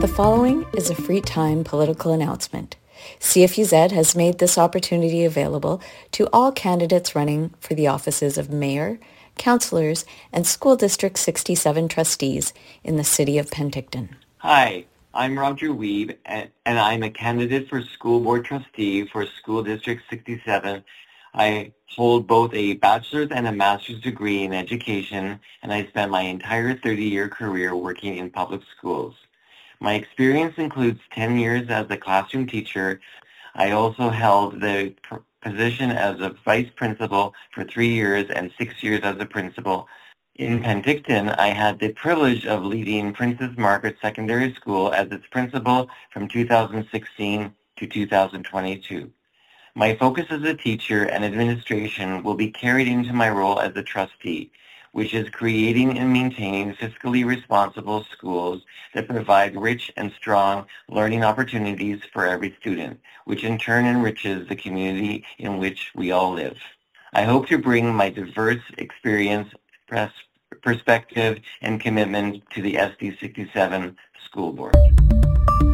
The following is a free time political announcement. CFUZ has made this opportunity available to all candidates running for the offices of mayor, councillors, and School District 67 trustees in the city of Penticton. Hi, I'm Roger Weeb, and I'm a candidate for school board trustee for School District 67. I hold both a bachelor's and a master's degree in education, and I spent my entire 30-year career working in public schools. My experience includes 10 years as a classroom teacher. I also held the position as a vice principal for 3 years and 6 years as a principal. In Penticton, I had the privilege of leading Princess Margaret Secondary School as its principal from 2016 to 2022. My focus as a teacher and administration will be carried into my role as a trustee, which is creating and maintaining fiscally responsible schools that provide rich and strong learning opportunities for every student, which in turn enriches the community in which we all live. I hope to bring my diverse experience, perspective, and commitment to the SD67 School Board.